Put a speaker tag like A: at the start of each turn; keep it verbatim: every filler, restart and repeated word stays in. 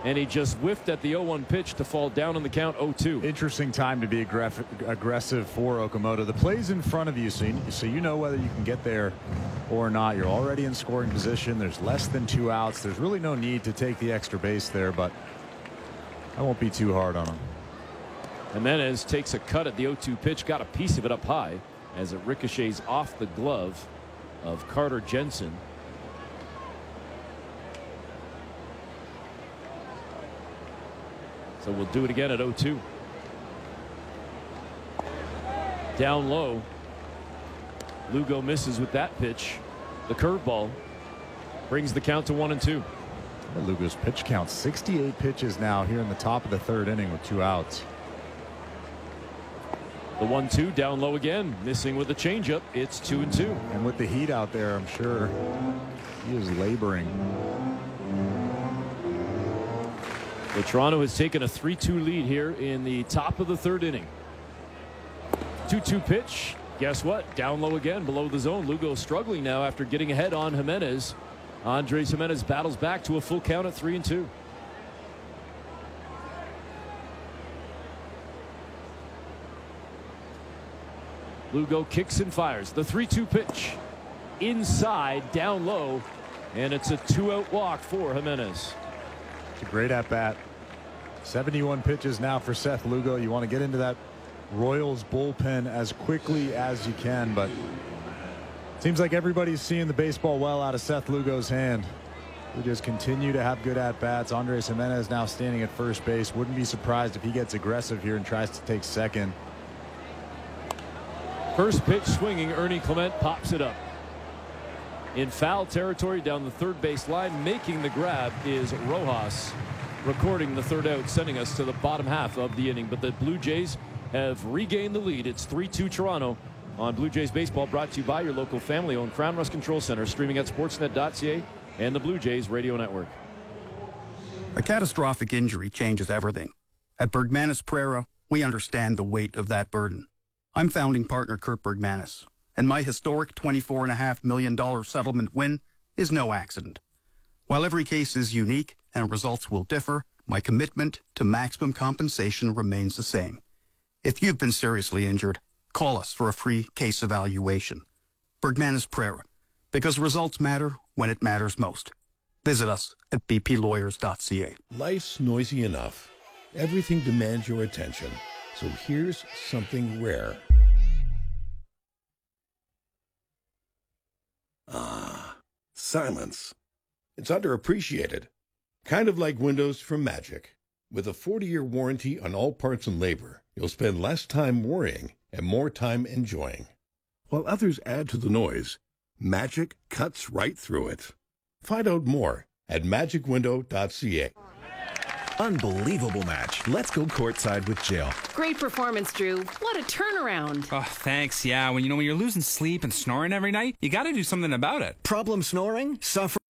A: And he just whiffed at the oh one pitch to fall down on the count oh two.
B: Interesting time to be aggressive, aggressive for Okamoto. The play's in front of you, so you, so you know whether you can get there or not. You're already in scoring position. There's less than two outs. There's really no need to take the extra base there, but I won't be too hard on him.
A: Jimenez takes a cut at the oh two pitch, got a piece of it up high as it ricochets off the glove of Carter Jensen. So we'll do it again at oh two. Down low. Lugo misses with that pitch. The curveball brings the count to one and two.
B: Lugo's pitch count sixty-eight pitches now here in the top of the third inning with two outs.
A: The one two down low again, missing with a changeup. It's two and two.
B: And with the heat out there, I'm sure he is laboring.
A: So Toronto has taken a three two lead here in the top of the third inning. two two pitch. Guess what? Down low again, below the zone. Lugo struggling now after getting ahead on Jimenez. Andres Jimenez battles back to a full count at three and two. Lugo kicks and fires. The three two pitch. Inside, down low, and it's a two-out walk for Jimenez.
B: It's a great at-bat. seventy-one pitches now for Seth Lugo. You want to get into that Royals bullpen as quickly as you can, but seems like everybody's seeing the baseball well out of Seth Lugo's hand. We just continue to have good at-bats. Andres Jimenez now standing at first base. Wouldn't be surprised if he gets aggressive here and tries to take second.
A: First pitch swinging. Ernie Clement pops it up. In foul territory down the third base line, making the grab is Rojas, recording the third out, sending us to the bottom half of the inning. But the Blue Jays have regained the lead. It's three two Toronto on Blue Jays Baseball, brought to you by your local family-owned Crown Rust Control Center, streaming at sportsnet dot c a and the Blue Jays Radio Network.
C: A catastrophic injury changes everything. At Bergmanis Pereira, we understand the weight of that burden. I'm founding partner Kurt Bergmanis, and my historic twenty-four point five million dollars settlement win is no accident. While every case is unique and results will differ, my commitment to maximum compensation remains the same. If you've been seriously injured, call us for a free case evaluation. Bergmanis Pereira, because results matter when it matters most. Visit us at b p lawyers dot c a.
D: Life's noisy enough. Everything demands your attention. So here's something rare. Ah, silence. It's underappreciated. Kind of like windows from Magic. With a forty-year warranty on all parts and labor, you'll spend less time worrying and more time enjoying. While others add to the noise, Magic cuts right through it. Find out more at magic window dot c a.
E: Unbelievable match. Let's go courtside with Jill.
F: Great performance, Drew. What a turnaround.
G: Oh, thanks. Yeah, when you know when you're losing sleep and snoring every night, you got to do something about it.
E: Problem snoring? Suffer